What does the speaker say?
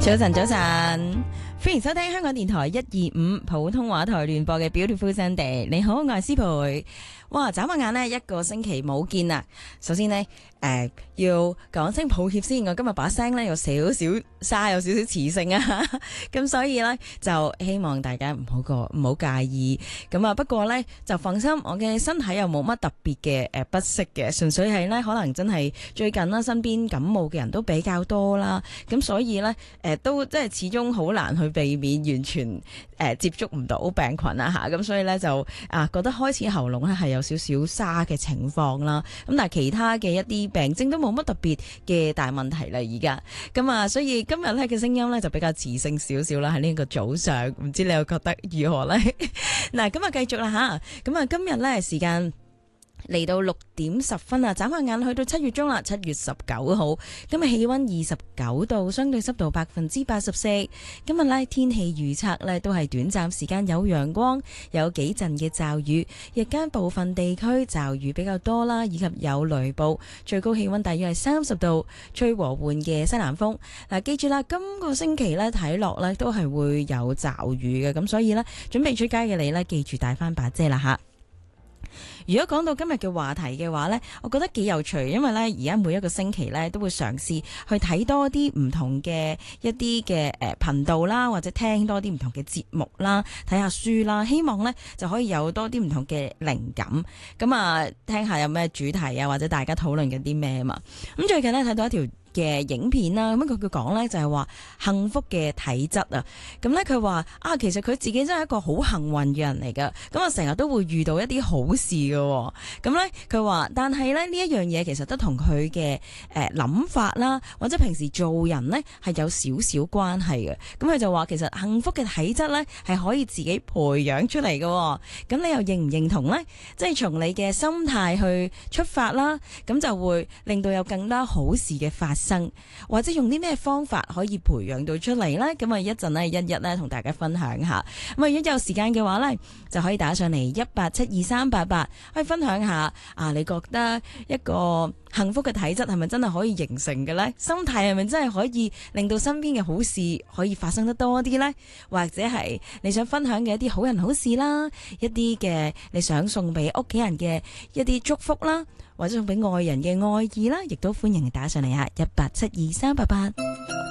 早晨，早晨，歡迎收聽香港電台125普通話台聯播嘅 Beautiful Sunday。你好，我係思培。哇，眨下眼呢，一個星期冇見啦。首先呢，要講聲抱歉先，我今日把聲呢有少少沙，有少少磁性啊。咁所以呢，就希望大家唔好介意。咁啊，不過呢，就放心，我嘅身體又冇乜特別嘅不適嘅，純粹係呢，可能真係最近啦，身邊感冒嘅人都比較多啦。咁所以呢，都即係始終好難去避免完全接觸唔到病菌啊嚇。咁所以呢，就覺得開始喉嚨呢係有少少沙嘅情況啦。咁但係其他嘅一啲病徵都冇乜特別嘅大問題啦而家。咁啊，所以今日呢嘅聲音呢就比較磁性少少啦，喺呢個早上，唔知你又覺得如何呢？嗱，咁啊繼續啦嚇。咁啊今日呢時間嚟到6點10分啊，眨下眼去到7月中啦，7月19號。今日氣溫29度，相對濕度84%。今日呢天氣預測呢都係短暫時間有陽光，有幾陣嘅驟雨，日間部分地區驟雨比較多啦，以及有雷暴。最高氣溫大約係30度，吹和緩嘅西南風。嗱，記住啦，今個星期呢睇落呢都係會有驟雨嘅，咁所以呢準備出街嘅你呢，記住帶翻把遮啦吓。如果講到今日嘅話題嘅話呢，我覺得幾有趣，因為呢而家每一個星期呢都會嘗試去睇多啲唔同嘅一啲嘅頻道啦，或者聽多啲唔同嘅節目啦，睇下書啦，希望呢就可以有多啲唔同嘅靈感。咁啊，聽下有咩主題啊，或者大家討論緊啲咩啊嘛。咁最近呢睇到一條嘅影片啦，咁佢講呢就係話幸福嘅體質啊。咁呢佢話其實佢自己真係一個好幸運嘅人嚟噶。咁啊成日都會遇到一啲好事嘅。咁呢佢話，但係呢一樣嘢其實都同佢嘅諗法啦，或者平時做人呢係有少少關係嘅。咁佢就話其實幸福嘅體質呢係可以自己培養出嚟嘅。咁你又認唔認同呢？即係從你嘅心態去出發啦，咁就會令到有更多好事嘅發生，或者用啲咩方法可以培養到出嚟呢？咁啊一陣呢，一一同大家分享下。咁啊如果有時間嘅話呢，就可以打上嚟1872388，可以分享下你覺得一個幸福嘅體質係咪真係可以形成嘅呢？心態係咪真係可以令到身邊嘅好事可以發生得多啲呢？或者係你想分享嘅一啲好人好事啦，一啲嘅你想送俾屋企人嘅一啲祝福啦，或者送俾愛人嘅愛意啦，亦都歡迎你打上嚟1872388。